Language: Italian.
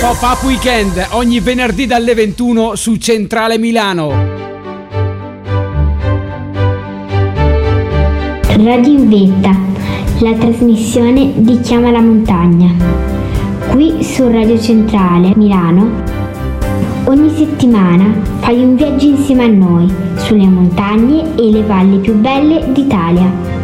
Pop-up Weekend ogni venerdì dalle 21 su Centrale Milano. Radio in Vetta, la trasmissione di Chiama la Montagna. Qui su Radio Centrale Milano, ogni settimana fai un viaggio insieme a noi sulle montagne e le valli più belle d'Italia.